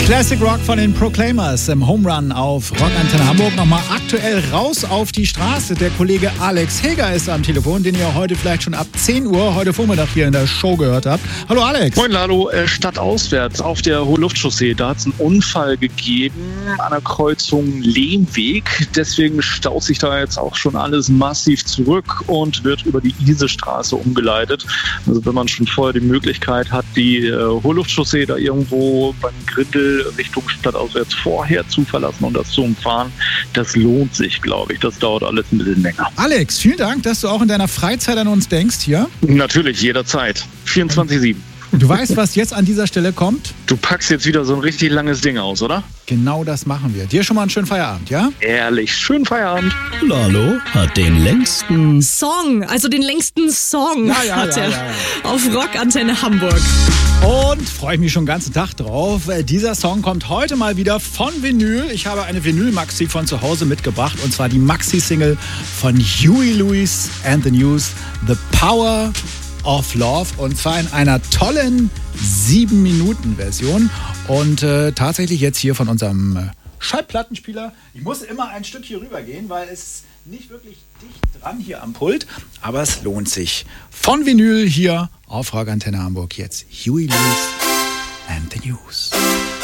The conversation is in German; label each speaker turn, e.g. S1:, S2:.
S1: Classic Rock von den Proclaimers im Home Run auf Rockantenne Hamburg. Nochmal aktuell raus auf die Straße. Der Kollege Alex Heger ist am Telefon, den ihr heute vielleicht schon ab 10 Uhr heute Vormittag hier in der Show gehört habt. Hallo Alex.
S2: Moin Lalo, stadtauswärts auf der Hohe-Luft-Chaussee. Da hat es einen Unfall gegeben an der Kreuzung Lehmweg. Deswegen staut sich da jetzt auch schon alles massiv zurück und wird über die Isestraße umgeleitet. Also wenn man schon vorher die Möglichkeit hat, die Hohe-Luft-Chaussee da irgendwo beim Grindel Richtung stadtauswärts vorher zu verlassen und das zu umfahren, das lohnt sich, glaube ich. Das dauert alles ein bisschen länger.
S1: Alex, vielen Dank, dass du auch in deiner Freizeit an uns denkst hier.
S2: Natürlich, jederzeit. 24/7.
S1: Du weißt, was jetzt an dieser Stelle kommt?
S2: Du packst jetzt wieder so ein richtig langes Ding aus, oder?
S1: Genau das machen wir. Dir schon mal einen schönen Feierabend, ja?
S2: Ehrlich, schönen Feierabend.
S3: Lalo hat den längsten
S4: Song hat er auf Rockantenne Hamburg.
S1: Und freue ich mich schon den ganzen Tag drauf. Dieser Song kommt heute mal wieder von Vinyl. Ich habe eine Vinyl-Maxi von zu Hause mitgebracht. Und zwar die Maxi-Single von Huey Lewis and the News, The Power of Love. Und zwar in einer tollen 7-Minuten-Version. Und tatsächlich jetzt hier von unserem Schallplattenspieler. Ich muss immer ein Stück hier rüber gehen, weil es nicht wirklich dicht dran hier am Pult. Aber es lohnt sich. Von Vinyl hier auf Rockantenne Hamburg jetzt Huey Lewis and the News.